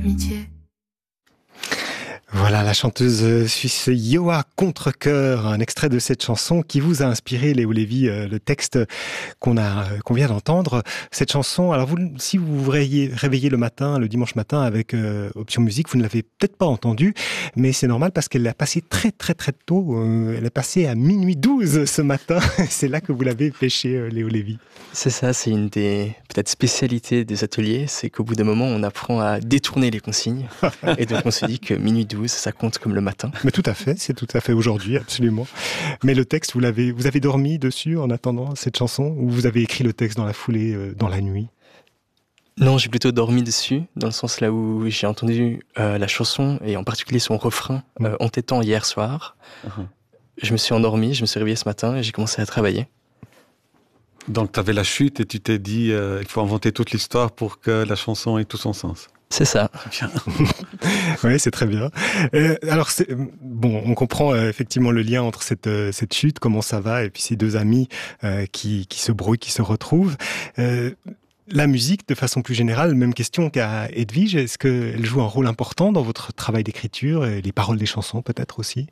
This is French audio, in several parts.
d'amitié. Voilà la chanteuse suisse Yoa Contrecœur, un extrait de cette chanson qui vous a inspiré, Léo Lévy, le texte qu'on vient d'entendre. Cette chanson, alors si vous vous réveillez le dimanche matin avec Option Musique, vous ne l'avez peut-être pas entendue, mais c'est normal parce qu'elle a passé très très très tôt. Elle est passée à minuit 12 ce matin. C'est là que vous l'avez pêchée, Léo Lévy. C'est ça, c'est une des peut-être spécialités des ateliers, c'est qu'au bout d'un moment, on apprend à détourner les consignes. Et donc on se dit que minuit 12, ça compte comme le matin. Mais tout à fait, c'est tout à fait aujourd'hui, absolument. Mais le texte, vous avez dormi dessus en attendant cette chanson, ou vous avez écrit le texte dans la foulée, dans la nuit? Non, j'ai plutôt dormi dessus, dans le sens là où j'ai entendu la chanson, et en particulier son refrain, entêtant hier soir. Je me suis endormi, je me suis réveillé ce matin, et j'ai commencé à travailler. Donc tu avais la chute et tu t'es dit il faut inventer toute l'histoire pour que la chanson ait tout son sens. C'est ça. Bien. Oui, c'est très bien. Alors, on comprend effectivement le lien entre cette chute, comment ça va, et puis ces deux amis qui se brouillent, qui se retrouvent. La musique, de façon plus générale, même question qu'à Edwige, est-ce qu'elle joue un rôle important dans votre travail d'écriture, et les paroles des chansons peut-être aussi?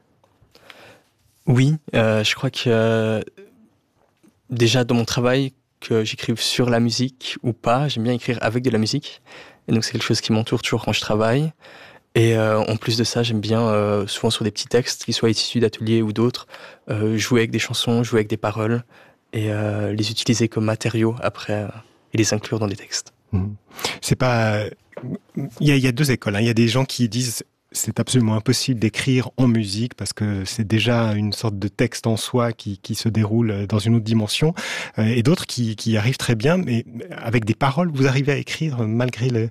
Oui, je crois que déjà dans mon travail, que j'écrive sur la musique ou pas, j'aime bien écrire avec de la musique. Et donc c'est quelque chose qui m'entoure toujours quand je travaille. Et en plus de ça, j'aime bien, souvent sur des petits textes, qu'ils soient issus d'ateliers ou d'autres, jouer avec des chansons, jouer avec des paroles, et les utiliser comme matériaux après, et les inclure dans des textes. C'est pas... Il y a deux écoles. Il y a des gens qui disent... C'est absolument impossible d'écrire en musique parce que c'est déjà une sorte de texte en soi qui se déroule dans une autre dimension. Et d'autres qui arrivent très bien, mais avec des paroles, vous arrivez à écrire malgré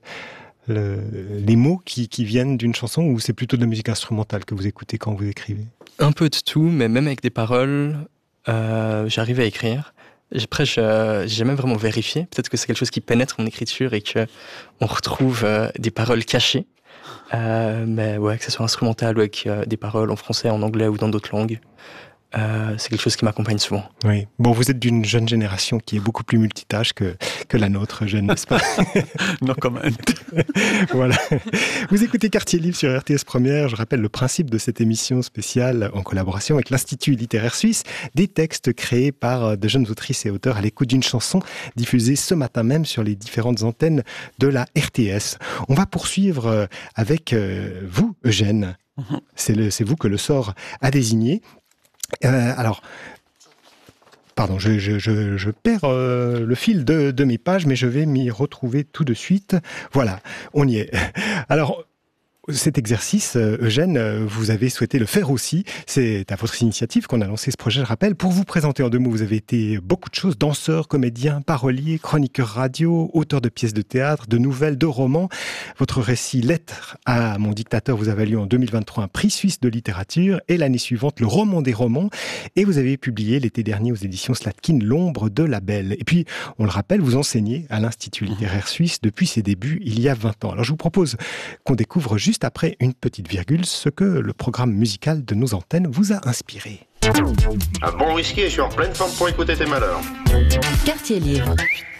les mots qui viennent d'une chanson, ou c'est plutôt de la musique instrumentale que vous écoutez quand vous écrivez? Un peu de tout, mais même avec des paroles, j'arrive à écrire. Après, j'ai jamais vraiment vérifié. Peut-être que c'est quelque chose qui pénètre mon écriture et qu'on retrouve des paroles cachées. Mais ouais, que ce soit instrumental ou avec des paroles en français, en anglais ou dans d'autres langues, c'est quelque chose qui m'accompagne souvent. Oui. Bon, vous êtes d'une jeune génération qui est beaucoup plus multitâche que la nôtre, jeune, n'est-ce pas? No comment. Voilà. Vous écoutez Quartier Libre sur RTS Première. Je rappelle le principe de cette émission spéciale en collaboration avec l'Institut littéraire suisse. Des textes créés par de jeunes autrices et auteurs à l'écoute d'une chanson diffusée ce matin même sur les différentes antennes de la RTS. On va poursuivre avec vous, Eugène. C'est vous que le sort a désigné. Alors, pardon, je perds le fil de mes pages, mais je vais m'y retrouver tout de suite. Voilà, on y est. Alors, cet exercice, Eugène, vous avez souhaité le faire aussi. C'est à votre initiative qu'on a lancé ce projet, je rappelle. Pour vous présenter en deux mots, vous avez été beaucoup de choses: danseur, comédien, parolier, chroniqueur radio, auteur de pièces de théâtre, de nouvelles, de romans. Votre récit Lettre à mon dictateur vous a valu en 2023 un prix suisse de littérature, et l'année suivante le roman des romans. Et vous avez publié l'été dernier aux éditions Slatkin L'ombre de la Belle. Et puis, on le rappelle, vous enseignez à l'Institut littéraire suisse depuis ses débuts il y a 20 ans. Alors je vous propose qu'on découvre juste après une petite virgule ce que le programme musical de nos antennes vous a inspiré. Un bon whisky et je suis en pleine forme pour écouter tes malheurs. Quartier Libre.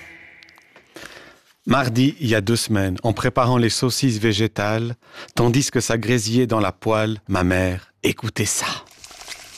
Mardi, il y a 2 semaines, en préparant les saucisses végétales, tandis que ça grésillait dans la poêle, ma mère écoutait ça.